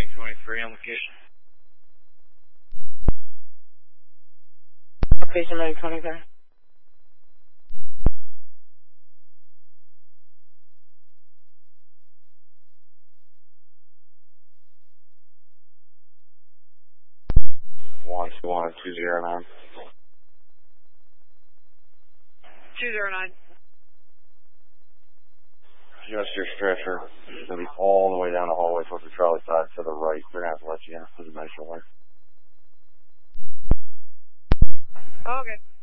Heading 23 on location. Patient ready 23. One 209. 209. Just your stretcher. It's going to be all the way down the hallway towards the trolley side to the right. They're going to have to let you in for the measure work. Okay.